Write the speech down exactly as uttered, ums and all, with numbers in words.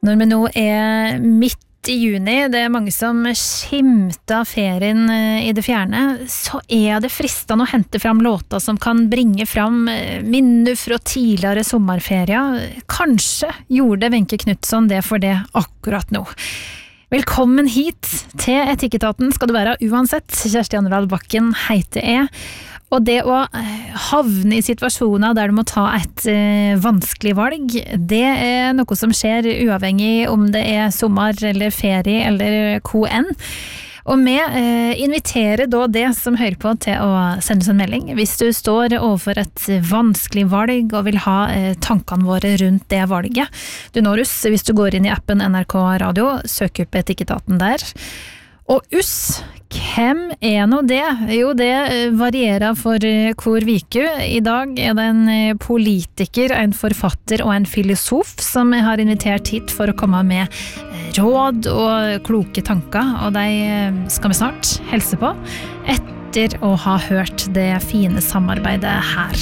Når vi nå er midt i juni, det er mange som skimter ferien i det fjerne, så er det fristende å hente fram låter som kan bringe fram minner fra tidligere sommerferier. Kanskje gjorde Wenche Knutson det for det akkurat nå. Velkommen hit til Etikketaten skal du være uansett. Kjersti Anderdal Bakken heter jeg. Og det å havne i situasjoner der du må ta et eh, vanskelig valg, det er noe som skjer uavhengig om det er sommer eller ferie eller hva enn. Og vi eh, inviterer da det som hører på til å sende oss en melding. Hvis du står overfor et vanskelig valg og vil ha eh, tankene våre rundt det valget. Du når oss hvis du går inn i appen N R K Radio, søk opp Etikketaten der. Og uss, hvem er nå det? Jo, det varierer for hvor viku. I dag er det en politiker, en forfatter og en filosof som har invitert hit for å komme med råd og kloke tanker, og de skal vi snart helse på etter å ha hørt det fine samarbeidet her.